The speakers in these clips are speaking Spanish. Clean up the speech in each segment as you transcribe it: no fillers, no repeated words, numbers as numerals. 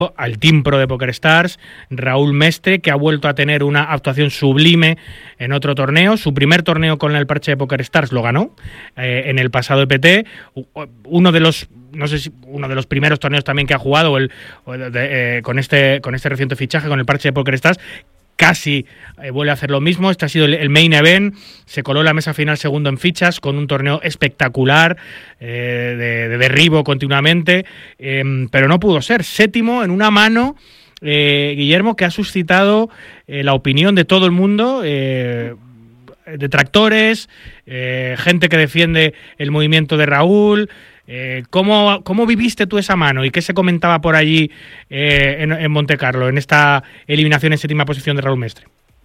al Team Pro de PokerStars, Raúl Mestre, que ha vuelto a tener una actuación sublime en otro torneo. Su primer torneo con el parche de PokerStars lo ganó en el pasado EPT. Uno de los, no sé si uno de los primeros torneos también que ha jugado con este reciente fichaje con el parche de PokerStars. Casi vuelve a hacer lo mismo. Este ha sido el main event. Se coló en la mesa final segundo en fichas con un torneo espectacular de derribo continuamente, pero no pudo ser. Séptimo en una mano, Guillermo, que ha suscitado la opinión de todo el mundo, detractores, gente que defiende el movimiento de Raúl. ¿Cómo viviste tú esa mano y qué se comentaba por allí en Montecarlo, en esta eliminación en séptima posición de Raúl Mestre?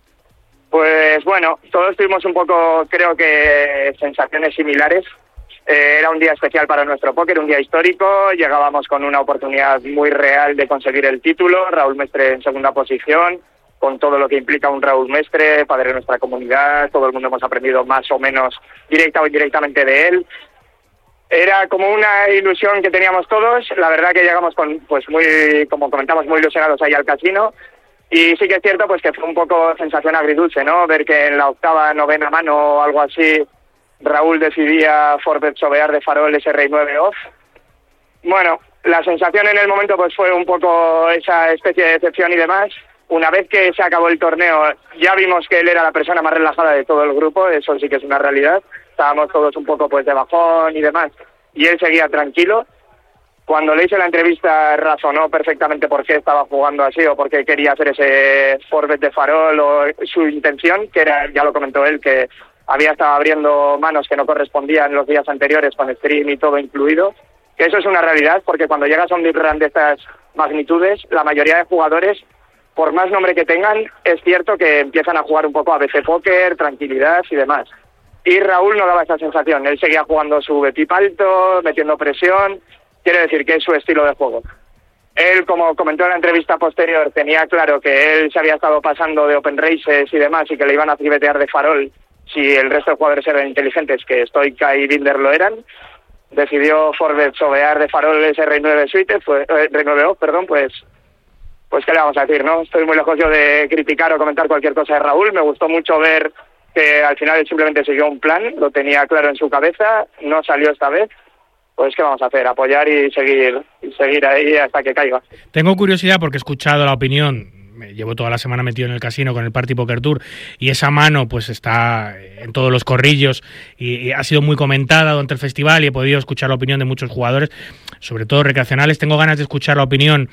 Pues bueno, todos tuvimos un poco, creo que, sensaciones similares. Era un día especial para nuestro póker, un día histórico. Llegábamos con una oportunidad muy real de conseguir el título. Raúl Mestre en segunda posición, con todo lo que implica un Raúl Mestre, padre de nuestra comunidad. Todo el mundo hemos aprendido más o menos directa o indirectamente de él. Era como una ilusión que teníamos todos. La verdad que llegamos muy, como comentamos, muy ilusionados ahí al casino. Y sí que es cierto pues que fue un poco sensación agridulce, ¿no? Ver que en la octava, novena mano o algo así, Raúl decidía forbet sobear de farol ese rey 9 off. Bueno, la sensación en el momento pues fue un poco esa especie de decepción y demás. Una vez que se acabó el torneo, ya vimos que él era la persona más relajada de todo el grupo. Eso sí que es una realidad. Estábamos todos un poco pues de bajón y demás, y él seguía tranquilo. Cuando le hice la entrevista razonó perfectamente por qué estaba jugando así o por qué quería hacer ese forbet de farol o su intención, que era, ya lo comentó él, que había estado abriendo manos que no correspondían los días anteriores con stream y todo incluido. Que eso es una realidad, porque cuando llegas a un deep run de estas magnitudes, la mayoría de jugadores, por más nombre que tengan, es cierto que empiezan a jugar un poco a BC Póker, tranquilidad y demás. Y Raúl no daba esa sensación. Él seguía jugando su betip alto, metiendo presión. Quiere decir que es su estilo de juego. Él, como comentó en la entrevista posterior, tenía claro que él se había estado pasando de open races y demás y que le iban a tribetear de farol si el resto de jugadores eran inteligentes, que Stoica y Binder lo eran. Decidió forbet sobear de farol ese rey 9 suite, rey 9 off, perdón, pues qué le vamos a decir, ¿no? Estoy muy lejos yo de criticar o comentar cualquier cosa de Raúl. Me gustó mucho ver que al final él simplemente siguió un plan, lo tenía claro en su cabeza, no salió esta vez. Pues ¿qué vamos a hacer? Apoyar y seguir ahí hasta que caiga. Tengo curiosidad porque he escuchado la opinión, me llevo toda la semana metido en el casino con el Party Poker Tour, y esa mano pues está en todos los corrillos y ha sido muy comentada durante el festival y he podido escuchar la opinión de muchos jugadores, sobre todo recreacionales. Tengo ganas de escuchar la opinión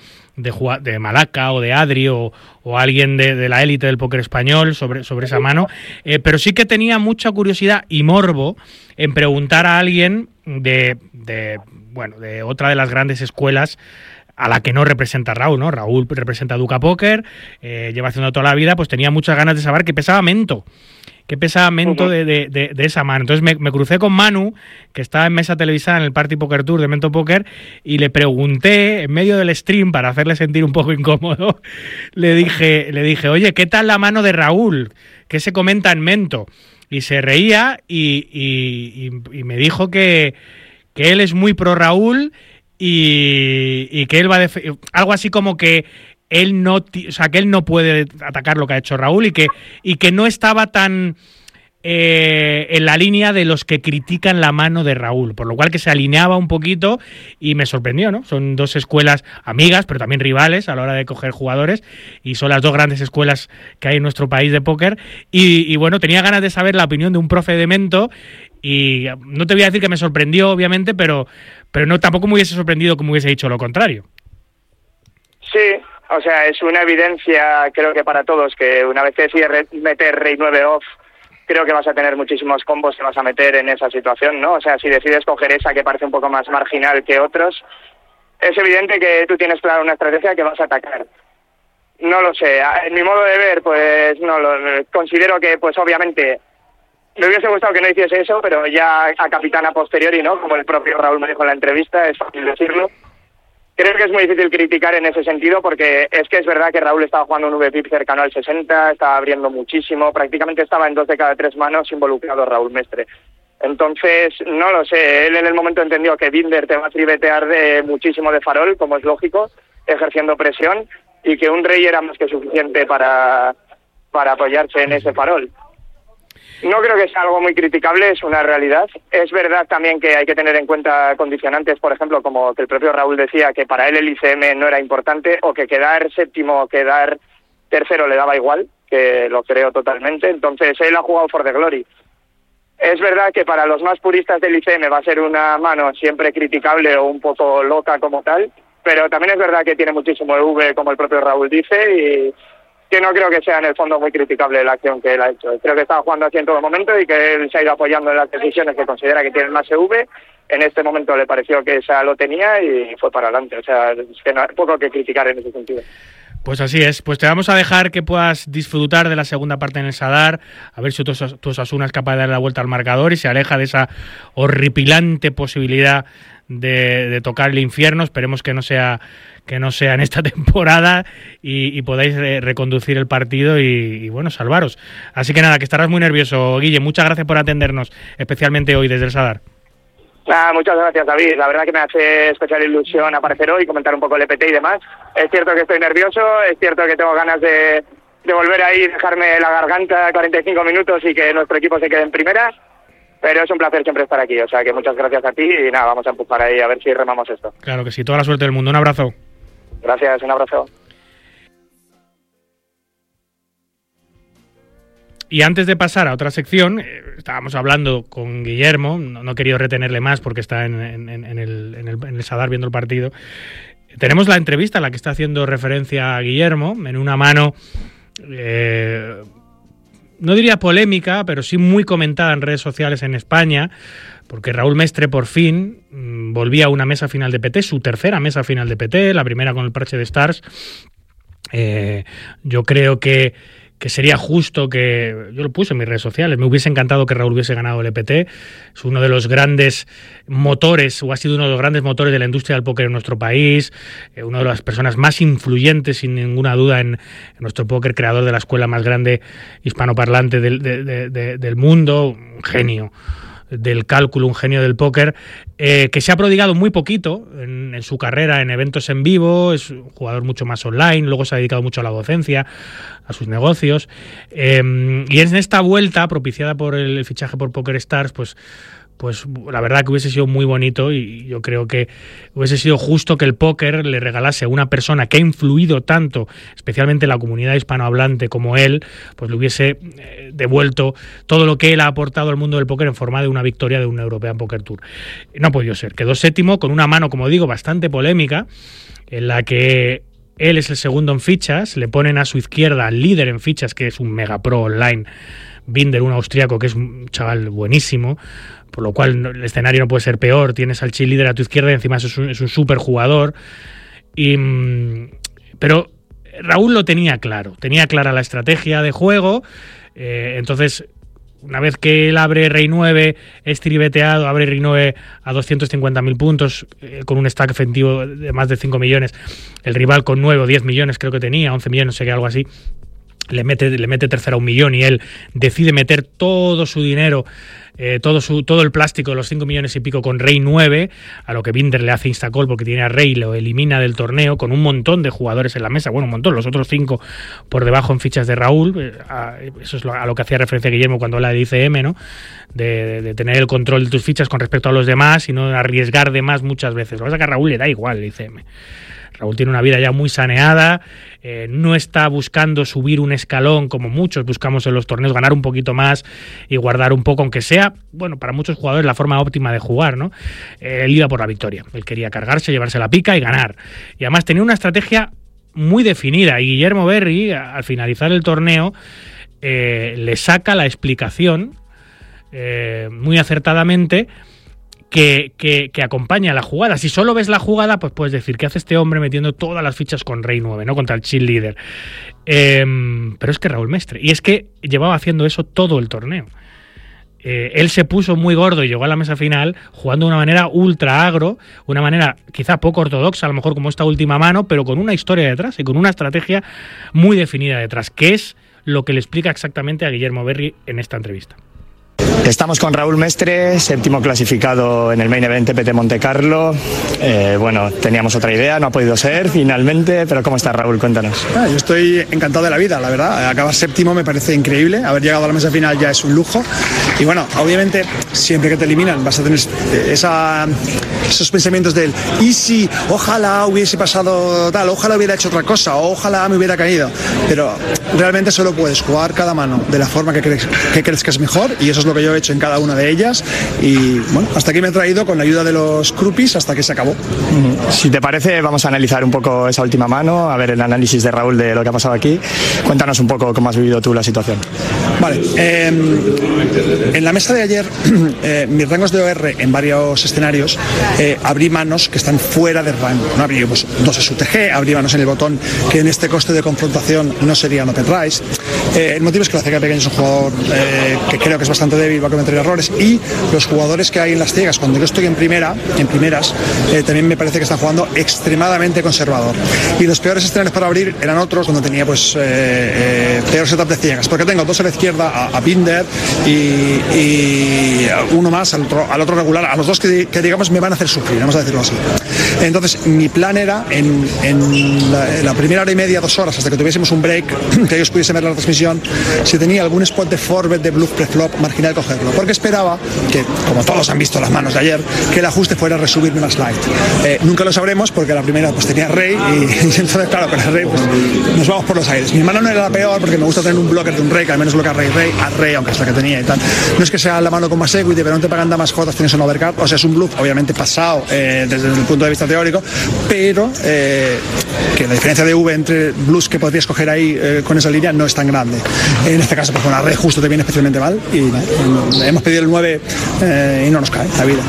de Malaca o de Adri o alguien de la élite del póker español sobre esa mano, pero sí que tenía mucha curiosidad y morbo en preguntar a alguien de otra de las grandes escuelas a la que no representa Raúl, ¿no? Raúl representa a Duca Poker, lleva haciendo toda la vida, pues tenía muchas ganas de saber qué pesaba Mento de esa mano. Entonces me crucé con Manu, que estaba en mesa televisada en el Party Poker Tour de Mento Poker, y le pregunté, en medio del stream, para hacerle sentir un poco incómodo, le dije, oye, ¿qué tal la mano de Raúl? ¿Qué se comenta en Mento? Y se reía y me dijo que él es muy pro Raúl y que él va a algo así como que él no puede atacar lo que ha hecho Raúl y que no estaba tan en la línea de los que critican la mano de Raúl, por lo cual que se alineaba un poquito y me sorprendió, ¿no? Son dos escuelas amigas, pero también rivales a la hora de coger jugadores, y son las dos grandes escuelas que hay en nuestro país de póker, y bueno, tenía ganas de saber la opinión de un profe de Mento, y no te voy a decir que me sorprendió, obviamente, pero no, tampoco me hubiese sorprendido que me hubiese dicho lo contrario. Sí, o sea, es una evidencia, creo que para todos, que una vez que decides meter rey 9 off, creo que vas a tener muchísimos combos que vas a meter en esa situación, ¿no? O sea, si decides coger esa que parece un poco más marginal que otros, es evidente que tú tienes clara una estrategia que vas a atacar. No lo sé, en mi modo de ver, pues no lo considero que, pues obviamente, me hubiese gustado que no hiciese eso, pero ya a capitán a posteriori, ¿no? Como el propio Raúl me dijo en la entrevista, es fácil decirlo. Creo que es muy difícil criticar en ese sentido, porque es que es verdad que Raúl estaba jugando un VPIP cercano al 60, estaba abriendo muchísimo, prácticamente estaba en 2 de cada 3 manos involucrado Raúl Mestre. Entonces, no lo sé, él en el momento entendió que Binder te va a tribetear muchísimo de farol, como es lógico, ejerciendo presión y que un rey era más que suficiente para apoyarse en ese farol. No creo que sea algo muy criticable, es una realidad. Es verdad también que hay que tener en cuenta condicionantes, por ejemplo, como que el propio Raúl decía, que para él el ICM no era importante, o que quedar séptimo o quedar tercero le daba igual, que lo creo totalmente. Entonces él ha jugado for the glory. Es verdad que para los más puristas del ICM va a ser una mano siempre criticable o un poco loca como tal, pero también es verdad que tiene muchísimo EV, como el propio Raúl dice, y que no creo que sea en el fondo muy criticable la acción que él ha hecho. Creo que estaba jugando así en todo momento y que él se ha ido apoyando en las decisiones que considera que tienen más EV. En este momento le pareció que esa lo tenía y fue para adelante. O sea, es que no hay poco que criticar en ese sentido. Pues así es, pues te vamos a dejar que puedas disfrutar de la segunda parte en el Sadar, a ver si tu Osasuna es capaz de darle la vuelta al marcador y se aleja de esa horripilante posibilidad de tocar el infierno. Esperemos que no sea en esta temporada y podáis reconducir el partido y bueno, salvaros. Así que nada, que estarás muy nervioso, Guille. Muchas gracias por atendernos, especialmente hoy desde el Sadar. Muchas gracias, David. La verdad que me hace especial ilusión aparecer hoy y comentar un poco el EPT y demás. Es cierto que estoy nervioso, es cierto que tengo ganas de volver ahí, dejarme la garganta 45 minutos y que nuestro equipo se quede en primera, pero es un placer siempre estar aquí. O sea que muchas gracias a ti y nada, vamos a empujar ahí a ver si remamos esto. Claro que sí, toda la suerte del mundo. Un abrazo. Gracias, un abrazo. Y antes de pasar a otra sección, estábamos hablando con Guillermo, no he querido retenerle más porque está en el Sadar viendo el partido. Tenemos la entrevista a la que está haciendo referencia a Guillermo, en una mano, no diría polémica, pero sí muy comentada en redes sociales en España, porque Raúl Mestre por fin volvía a una mesa final de PT, su tercera mesa final de PT, la primera con el parche de Stars. Yo creo que sería justo que, yo lo puse en mis redes sociales, me hubiese encantado que Raúl hubiese ganado el EPT, es uno de los grandes motores, o ha sido uno de los grandes motores de la industria del póker en nuestro país, una de las personas más influyentes, sin ninguna duda, en nuestro póker, creador de la escuela más grande hispanoparlante del mundo, un genio del cálculo, un genio del póker, que se ha prodigado muy poquito en su carrera en eventos en vivo, es un jugador mucho más online, luego se ha dedicado mucho a la docencia, a sus negocios, y en esta vuelta propiciada por el fichaje por PokerStars, pues la verdad que hubiese sido muy bonito y yo creo que hubiese sido justo que el póker le regalase a una persona que ha influido tanto, especialmente en la comunidad hispanohablante como él, pues le hubiese devuelto todo lo que él ha aportado al mundo del póker en forma de una victoria de un European Poker Tour. No ha podido ser, quedó séptimo con una mano, como digo, bastante polémica, en la que él es el segundo en fichas, le ponen a su izquierda al líder en fichas, que es un mega pro online, Binder, un austriaco que es un chaval buenísimo, por lo cual el escenario no puede ser peor. Tienes al chill líder a tu izquierda y encima es un súper jugador. Pero Raúl lo tenía claro, tenía clara la estrategia de juego. Entonces, una vez que él abre Rey 9, es tribeteado, abre Rey 9 a 250.000 puntos, con un stack efectivo de más de 5 millones. El rival con 9 o 10 millones creo que tenía, 11 millones, no sé qué, algo así. Le mete tercera 1 millón y él decide meter todo su dinero, todo el plástico de los 5 millones y pico con Rey 9, a lo que Binder le hace instacall porque tiene a Rey, lo elimina del torneo con un montón de jugadores en la mesa, bueno, un montón, los otros 5 por debajo en fichas de Raúl. Eso es a lo que hacía referencia Guillermo cuando habla de ICM, ¿no? De tener el control de tus fichas con respecto a los demás y no arriesgar de más muchas veces. Lo que pasa es que a Raúl le da igual el ICM. Raúl tiene una vida ya muy saneada, no está buscando subir un escalón como muchos buscamos en los torneos, ganar un poquito más y guardar un poco, aunque sea, bueno, para muchos jugadores la forma óptima de jugar, ¿no? Él iba por la victoria, él quería cargarse, llevarse la pica y ganar. Y además tenía una estrategia muy definida y Guillermo Berri, al finalizar el torneo, le saca la explicación muy acertadamente que acompaña la jugada. Si solo ves la jugada, pues puedes decir, ¿qué hace este hombre metiendo todas las fichas con Rey 9, ¿no? Contra el chill líder? Pero es que Raúl Mestre, y es que llevaba haciendo eso todo el torneo. Él se puso muy gordo y llegó a la mesa final jugando de una manera ultra agro, una manera quizá poco ortodoxa, a lo mejor como esta última mano, pero con una historia detrás y con una estrategia muy definida detrás, que es lo que le explica exactamente a Guillermo Berri en esta entrevista. Estamos con Raúl Mestre, séptimo clasificado en el Main Event TPT Monte Carlo. Bueno, teníamos otra idea, no ha podido ser finalmente, pero ¿cómo está Raúl? Cuéntanos. Yo estoy encantado de la vida, la verdad. Acabar séptimo me parece increíble. Haber llegado a la mesa final ya es un lujo. Y bueno, obviamente, siempre que te eliminan vas a tener esos pensamientos del y si, ojalá hubiese pasado tal, ojalá hubiera hecho otra cosa, ojalá me hubiera caído. Pero realmente solo puedes jugar cada mano de la forma que crees que es mejor, y eso es lo que yo he hecho en cada una de ellas. Y bueno, hasta aquí me he traído con la ayuda de los crupis hasta que se acabó. Si te parece, vamos a analizar un poco esa última mano, a ver el análisis de Raúl de lo que ha pasado aquí. Cuéntanos un poco cómo has vivido tú la situación. Vale, en la mesa de ayer, mis rangos de OR en varios escenarios, abrí manos que están fuera del rango. No abrí pues, 2 SUTG, abrí manos en el botón que en este coste de confrontación no serían open rise. El motivo es que la CK Pequeño es un jugador que creo que es bastante débil, va a cometer errores, y los jugadores que hay en las ciegas, cuando yo estoy en primeras, también me parece que están jugando extremadamente conservador. Y los peores escenarios para abrir eran otros, donde tenía pues peor setup de ciegas, porque tengo 2 a la izquierda, a Binder y uno más al otro regular, a los 2 que digamos me van a hacer sufrir, vamos a decirlo así. Entonces mi plan era en la primera hora y media, 2 horas, hasta que tuviésemos un break, que ellos pudiesen ver la transmisión, si tenía algún spot de forward, de bluff, preflop, marginal, cogerlo, porque esperaba que, como todos han visto las manos de ayer, que el ajuste fuera a resubirme una slide. Nunca lo sabremos, porque la primera pues tenía rey, y entonces claro, con el rey pues nos vamos por los aires. Mi mano no era la peor, porque me gusta tener un blocker de un rey que al menos bloquea rey, aunque es la que tenía y tal. No es que sea la mano con más equity, pero no te pagan damas jotas, tienes un overcard, o sea, es un bluff obviamente pasado desde el punto de vista teórico, pero que la diferencia de V entre bluffs que podrías coger ahí con esa línea no es tan grande. En este caso, pues con la rey justo te viene especialmente mal, y hemos pedido el 9 y no nos cae la vida.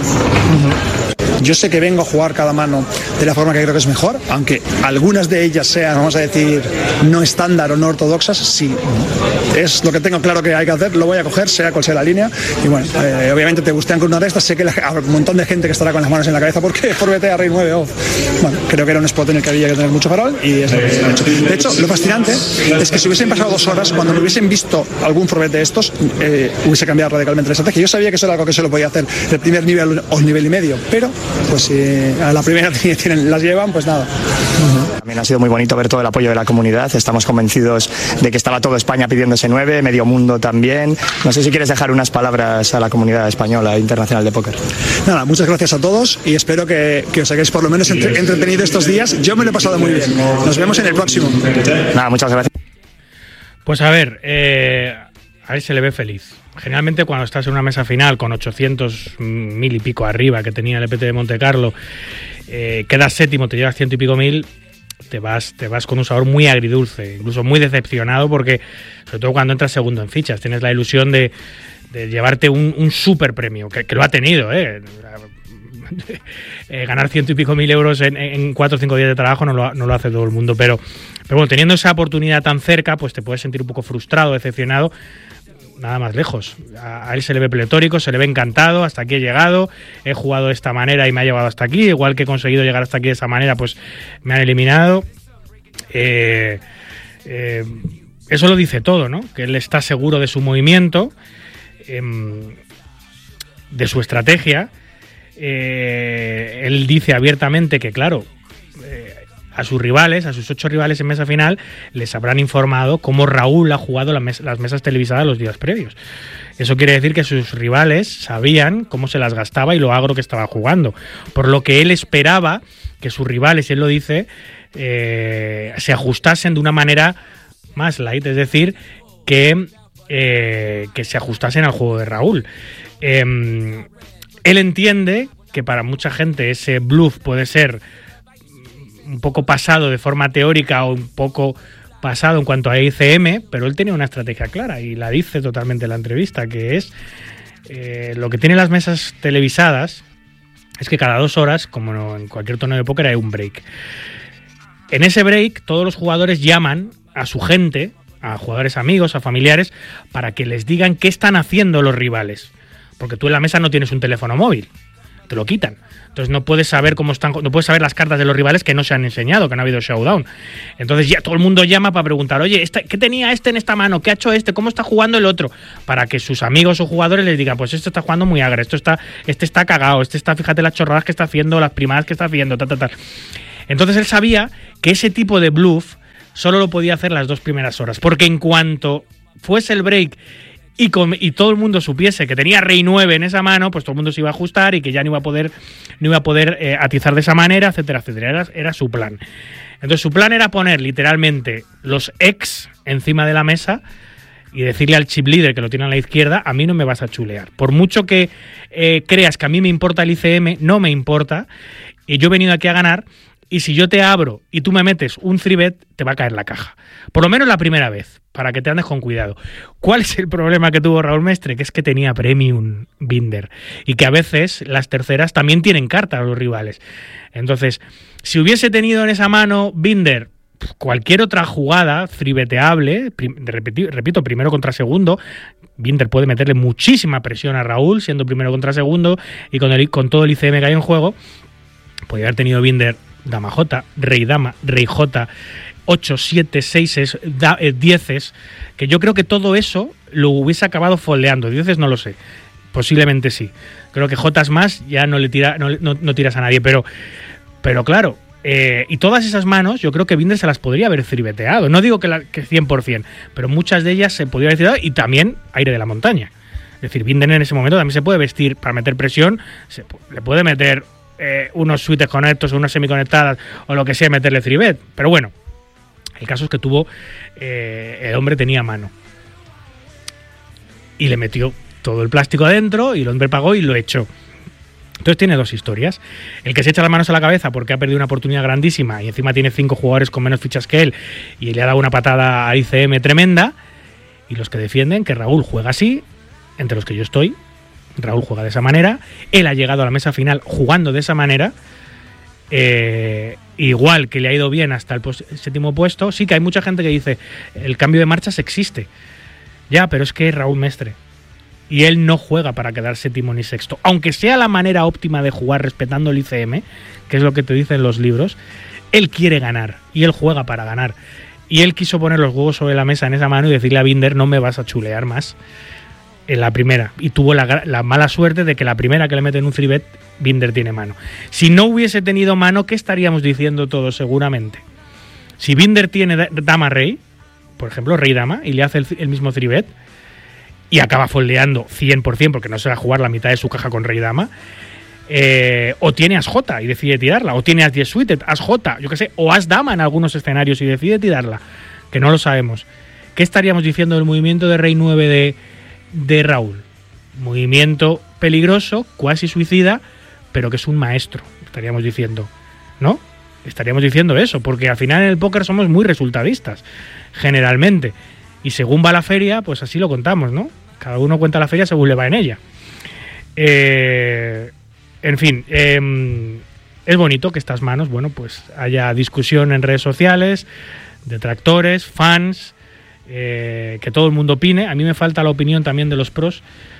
Yo sé que vengo a jugar cada mano de la forma que creo que es mejor, aunque algunas de ellas sean, vamos a decir, no estándar o no ortodoxas. Si es lo que tengo claro que hay que hacer, lo voy a coger, sea cual sea la línea. Y bueno, obviamente te gustean con una de estas. Sé que hay un montón de gente que estará con las manos en la cabeza porque forbete a rey 9 off. Bueno, creo que era un spot en el que había que tener mucho farol, y es lo que he hecho. De hecho, lo fascinante es que si hubiesen pasado 2 horas, cuando me hubiesen visto algún forbete de estos, hubiese cambiado radicalmente la estrategia. Yo sabía que eso era algo que solo podía hacer el primer nivel o nivel y medio, pero pues si a la primera las llevan, pues nada. También ha sido muy bonito ver todo el apoyo de la comunidad. Estamos convencidos de que estaba toda España pidiendo ese 9, medio mundo también. No sé si quieres dejar unas palabras a la comunidad española e internacional de póker. Nada, muchas gracias a todos, y espero que os hayáis por lo menos entretenido estos días. Yo me lo he pasado muy bien. Nos vemos en el próximo. Nada, muchas gracias. Pues a ver se le ve feliz. Generalmente cuando estás en una mesa final con 800.000 y pico arriba que tenía el EPT de Monte Carlo, quedas séptimo, te llevas 100 y pico mil, te vas con un sabor muy agridulce, incluso muy decepcionado, porque sobre todo cuando entras segundo en fichas tienes la ilusión de llevarte un super premio, que lo ha tenido, ganar 100 y pico mil euros en 4 o 5 días de trabajo no lo hace todo el mundo, pero bueno, teniendo esa oportunidad tan cerca, pues te puedes sentir un poco frustrado, decepcionado. Nada más lejos. A él se le ve pletórico, se le ve encantado. Hasta aquí he llegado, he jugado de esta manera y me ha llevado hasta aquí. Igual que he conseguido llegar hasta aquí de esa manera, pues me han eliminado. Eso lo dice todo, ¿no? Que él está seguro de su movimiento, de su estrategia. Él dice abiertamente que, claro, a sus rivales, a sus 8 rivales en mesa final, les habrán informado cómo Raúl ha jugado las mesas televisadas los días previos. Eso quiere decir que sus rivales sabían cómo se las gastaba y lo agro que estaba jugando. Por lo que él esperaba que sus rivales, y él lo dice, se ajustasen de una manera más light, es decir, que se ajustasen al juego de Raúl. Él entiende que para mucha gente ese bluff puede ser un poco pasado de forma teórica o un poco pasado en cuanto a ICM, pero él tenía una estrategia clara y la dice totalmente en la entrevista, que es lo que tienen las mesas televisadas es que cada 2 horas, como en cualquier torneo de póker, hay un break. En ese break todos los jugadores llaman a su gente, a jugadores amigos, a familiares, para que les digan qué están haciendo los rivales, porque tú en la mesa no tienes un teléfono móvil. te lo quitan. Entonces no puedes saber cómo están, no puedes saber las cartas de los rivales que no se han enseñado, que no ha habido showdown. Entonces ya todo el mundo llama para preguntar, oye, ¿qué tenía este en esta mano? ¿Qué ha hecho este? ¿Cómo está jugando el otro? Para que sus amigos o jugadores les digan, pues este está jugando muy agre, este está cagado, este está, fíjate las chorradas que está haciendo, las primadas que está haciendo, tal. Entonces él sabía que ese tipo de bluff solo lo podía hacer las 2 primeras horas, porque en cuanto fuese el break y todo el mundo supiese que tenía rey 9 en esa mano, pues todo el mundo se iba a ajustar y que ya no iba a poder atizar de esa manera, etcétera, etcétera. Era su plan. Entonces su plan era poner literalmente los ex encima de la mesa y decirle al chip leader que lo tiene a la izquierda, a mí no me vas a chulear. Por mucho que creas que a mí me importa el ICM, no me importa, y yo he venido aquí a ganar. Y si yo te abro y tú me metes un 3-bet, te va a caer la caja. Por lo menos la primera vez, para que te andes con cuidado. ¿Cuál es el problema que tuvo Raúl Mestre? Que es que tenía premium Binder. Y que a veces las terceras también tienen cartas a los rivales. Entonces, si hubiese tenido en esa mano Binder cualquier otra jugada 3-beteable, repito, primero contra segundo, Binder puede meterle muchísima presión a Raúl, siendo primero contra segundo, y con todo el ICM que hay en juego, podría haber tenido Binder Dama J, Rey Dama, Rey J, 8, 7, 6, 10, que yo creo que todo eso lo hubiese acabado foldeando. 10 no lo sé, posiblemente sí. Creo que J más ya no tiras a nadie, pero claro, y todas esas manos yo creo que Binder se las podría haber tribeteado. No digo que 100%, pero muchas de ellas se podría haber tirado, y también aire de la montaña. Es decir, Binder en ese momento también se puede vestir para meter presión, le puede meter unos suites conectos o unas semiconectadas o lo que sea, meterle 3-bet. Pero bueno, el caso es que el hombre tenía mano y le metió todo el plástico adentro y el hombre pagó y lo echó. Entonces tiene 2 historias. El que se echa las manos a la cabeza porque ha perdido una oportunidad grandísima y encima tiene 5 jugadores con menos fichas que él y le ha dado una patada a ICM tremenda, y los que defienden que Raúl juega así, entre los que yo estoy. Raúl juega de esa manera, él ha llegado a la mesa final jugando de esa manera, igual que le ha ido bien hasta el 7º puesto. Sí que hay mucha gente que dice el cambio de marchas existe, ya, pero es que es Raúl Mestre y él no juega para quedar 7º ni 6º, aunque sea la manera óptima de jugar respetando el ICM, que es lo que te dicen los libros. Él quiere ganar y él juega para ganar, y él quiso poner los huevos sobre la mesa en esa mano y decirle a Binder, no me vas a chulear más en la primera, y tuvo la mala suerte de que la primera que le meten un 3-bet, Binder tiene mano. Si no hubiese tenido mano, ¿qué estaríamos diciendo todos seguramente? Si Binder tiene Dama Rey, por ejemplo, Rey Dama, y le hace el mismo 3-bet y acaba foldeando 100% porque no se va a jugar la mitad de su caja con Rey Dama, o tiene As J y decide tirarla, o tiene As 10 suited, As J, yo qué sé, o As Dama en algunos escenarios y decide tirarla, que no lo sabemos. ¿Qué estaríamos diciendo del movimiento de Rey 9 de Raúl? Movimiento peligroso, cuasi suicida, pero que es un maestro, estaríamos diciendo, ¿no? Estaríamos diciendo eso, porque al final en el póker somos muy resultadistas, generalmente, y según va la feria, pues así lo contamos, ¿no? Cada uno cuenta la feria según le va en ella. En fin, es bonito que estas manos, bueno, pues haya discusión en redes sociales, detractores, fans, que todo el mundo opine. A mí me falta la opinión también de los pros,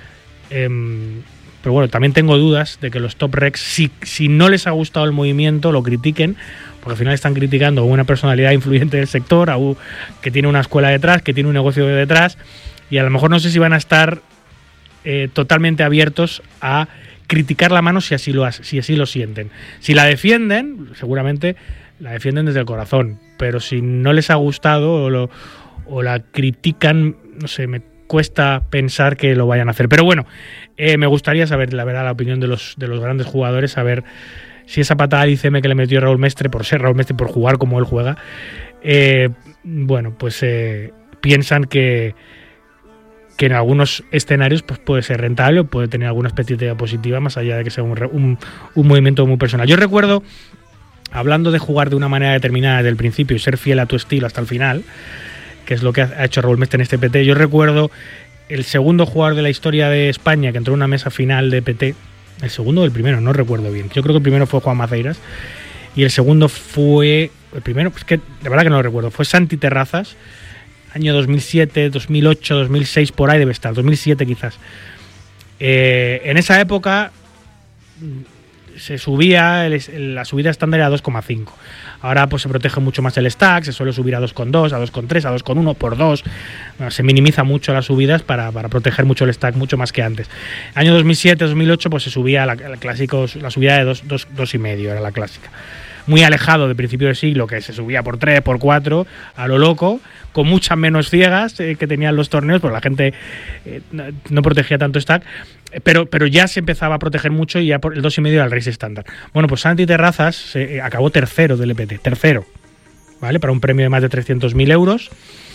pero bueno, también tengo dudas de que los top recs, si no les ha gustado el movimiento, lo critiquen, porque al final están criticando a una personalidad influyente del sector, que tiene una escuela detrás, que tiene un negocio detrás, y a lo mejor no sé si van a estar totalmente abiertos a criticar la mano si así lo sienten. Si la defienden, seguramente la defienden desde el corazón, pero si no les ha gustado o la critican, no sé, me cuesta pensar que lo vayan a hacer. Pero bueno, me gustaría saber, la verdad, la opinión de los grandes jugadores, saber si esa patada al ICM que le metió Raúl Mestre, por ser Raúl Mestre, por jugar como él juega, bueno, pues piensan que en algunos escenarios pues puede ser rentable o puede tener alguna expectativa positiva, más allá de que sea un movimiento muy personal. Yo recuerdo, hablando de jugar de una manera determinada desde el principio y ser fiel a tu estilo hasta el final, que es lo que ha hecho Raúl Mestre en este PT, yo recuerdo el segundo jugador de la historia de España que entró en una mesa final de PT, el segundo o el primero, no recuerdo bien, yo creo que el primero fue Juan Maceiras y el segundo fue, el primero, pues que de verdad que no lo recuerdo, fue Santi Terrazas, año 2007, 2008, 2006, por ahí debe estar, 2007 quizás. En esa época se subía, la subida estándar era 2,5. Ahora pues se protege mucho más el stack, se suele subir a 2,2, a 2,3, a 2,1 por 2. Bueno, se minimiza mucho las subidas para proteger mucho el stack, mucho más que antes. Año 2007, 2008 pues se subía la subida de 2,5 era la clásica. Muy alejado de principio del siglo, que se subía por 3, por 4, a lo loco, con muchas menos ciegas que tenían los torneos, porque la gente no protegía tanto stack, pero ya se empezaba a proteger mucho y ya por el 2,5 era el race estándar. Bueno, pues Santi Terrazas acabó tercero del EPT, tercero, ¿vale? Para un premio de más de 300.000 euros,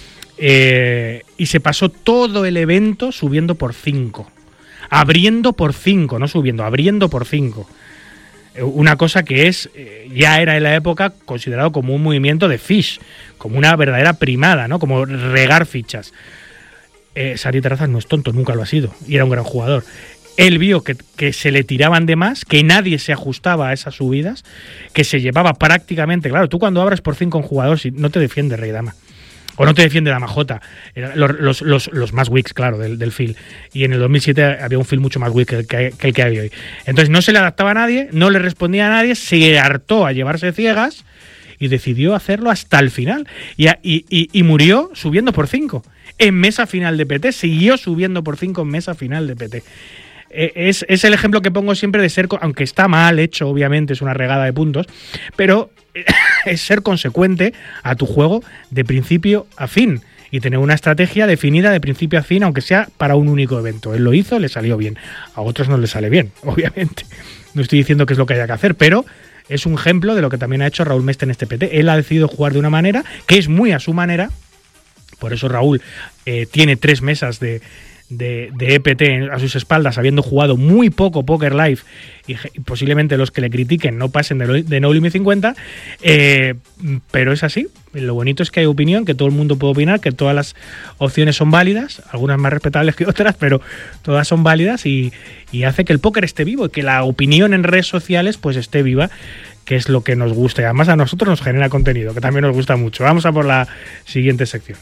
y se pasó todo el evento subiendo por 5, abriendo por 5, no subiendo, abriendo por 5. Una cosa que ya era en la época considerado como un movimiento de fish, como una verdadera primada, ¿no? Como regar fichas. Santi Terrazas no es tonto, nunca lo ha sido, y era un gran jugador. Él vio que se le tiraban de más, que nadie se ajustaba a esas subidas, que se llevaba prácticamente... Claro, tú cuando abres por 5 un jugador, no te defiende Rey Dama. O no te defiende Dama J, los más weaks, claro, del field. Y en el 2007 había un field mucho más weak que el que hay hoy. Entonces no se le adaptaba a nadie, no le respondía a nadie, se hartó a llevarse ciegas y decidió hacerlo hasta el final. Y murió subiendo por 5. En mesa final de PT, siguió subiendo por 5 en mesa final de PT. Es el ejemplo que pongo siempre de ser, aunque está mal hecho, obviamente, es una regada de puntos, pero es ser consecuente a tu juego de principio a fin y tener una estrategia definida de principio a fin, aunque sea para un único evento. Él lo hizo, le salió bien. A otros no le sale bien, obviamente. No estoy diciendo que es lo que haya que hacer, pero es un ejemplo de lo que también ha hecho Raúl Mestre en este PT. Él ha decidido jugar de una manera que es muy a su manera. Por eso Raúl tiene 3 mesas de EPT a sus espaldas, habiendo jugado muy poco Poker Live, y posiblemente los que le critiquen no pasen de No Limit 50, pero es así. Lo bonito es que hay opinión, que todo el mundo puede opinar, que todas las opciones son válidas, algunas más respetables que otras, pero todas son válidas, y hace que el póker esté vivo y que la opinión en redes sociales pues esté viva, que es lo que nos gusta, y además a nosotros nos genera contenido, que también nos gusta mucho. Vamos a por la siguiente sección.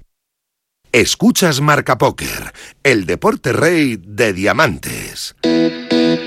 Escuchas Marca Póker, el deporte rey de diamantes.